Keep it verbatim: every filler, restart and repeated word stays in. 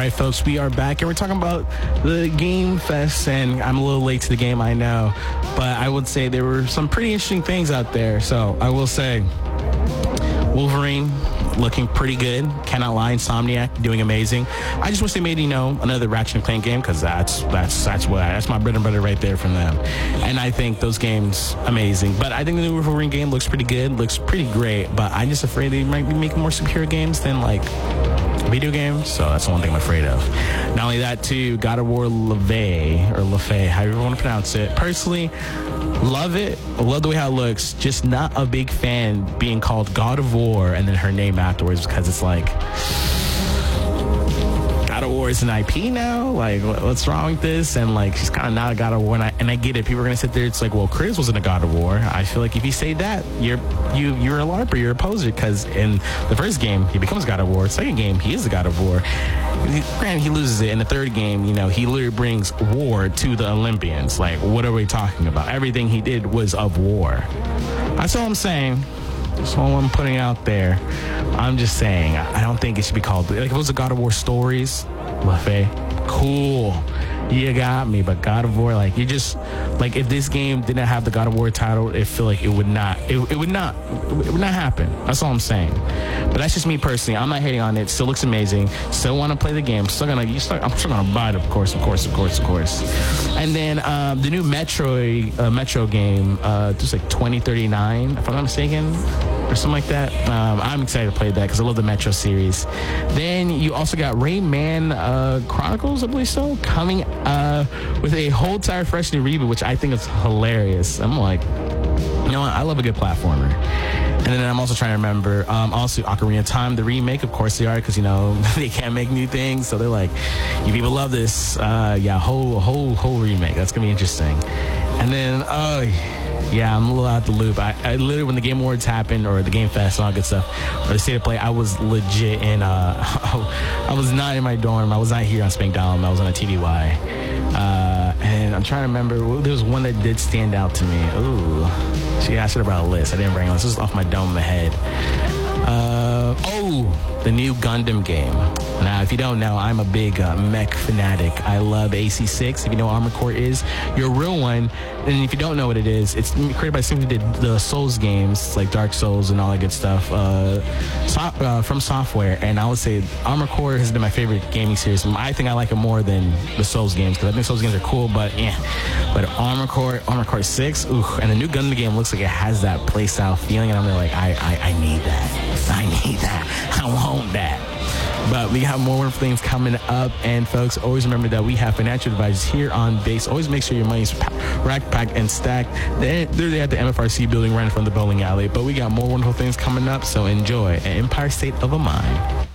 right, folks, we are back, and we're talking about the Game Fest, and I'm a little late to the game, I know, but I would say there were some pretty interesting things out there. So I will say Wolverine looking pretty good. Cannot lie. Insomniac doing amazing. I just wish they made, you know, another Ratchet and Clank game, because that's that's that's what that's my bread and butter right there from them. And I think those games amazing. But I think the new Wolverine game looks pretty good, looks pretty great. But I'm just afraid they might be making more superhero games than like video games, so that's the one thing I'm afraid of. Not only that, too, God of War LaVey, or LaFay, however you want to pronounce it. Personally, love it. Love the way how it looks. Just not a big fan being called God of War and then her name afterwards, because it's like, God of War is an I P now? Like, what's wrong with this? And, like, she's kind of not a God of War. And I, and I get it. People are going to sit there. It's like, well, Chris wasn't a God of War. I feel like if you say that, you're you, you're a LARPer. You're a poser. Because in the first game, he becomes God of War. Second game, he is the God of War. Granted, he loses it. In the third game, you know, he literally brings war to the Olympians. Like, what are we talking about? Everything he did was of war. That's all I'm saying. That's all I'm putting out there. I'm just saying, I don't think it should be called, like, if it was a God of War Stories, LaFay, cool, you got me. But God of War, like, you just, like, if this game didn't have the God of War title, I feel like it would not, it, it would not, it would not happen. That's all I'm saying. But that's just me personally. I'm not hating on it. Still looks amazing. Still want to play the game. Still gonna, you still, I'm still gonna buy it, of course, of course, of course, of course. And then um, the new Metroid, uh, Metro game, uh, just like twenty thirty-nine, if I'm not mistaken, or something like that. Um, I'm excited to play that because I love the Metro series. Then you also got Rayman uh, Chronicles, I believe so, coming uh, with a whole entire fresh new reboot, which I think is hilarious. I'm like, you know what? I love a good platformer. And then I'm also trying to remember, um, also Ocarina of Time, the remake. Of course they are, because, you know, they can't make new things. So they're like, you people love this. Uh, yeah, whole, whole, whole remake. That's going to be interesting. And then, oh, yeah, I'm a little out the loop. I, I literally, when the Game Awards happened, or the Game Fest and all that good stuff, or the State of Play, I was legit in, uh, I was not in my dorm. I was not here on Spank Down. I was on a T D Y. Uh, and I'm trying to remember, there was one that did stand out to me. Ooh. See, I should have brought a list. I didn't bring a list. This is off my dome of my head. Uh, oh, the new Gundam game. Now, if you don't know, I'm a big uh, mech fanatic. I love A C six. If you know what Armored Core is, you're a real one. And if you don't know what it is, it's created by someone who did the Souls games, like Dark Souls and all that good stuff, uh, so, uh, from Software. And I would say Armored Core has been my favorite gaming series. I think I like it more than the Souls games, because I think Souls games are cool, but yeah. But Armored Core, Armored Core six, ooh, and the new Gundam game looks like it has that playstyle feeling, and I'm really like, I, I, I need that. I need that. I want that. But we have more wonderful things coming up. And folks, always remember that we have financial advisors here on base. Always make sure your money's racked, packed, and stacked. They're, they're at the M F R C building right in front of the bowling alley. But we got more wonderful things coming up, so enjoy an Empire State of a Mind.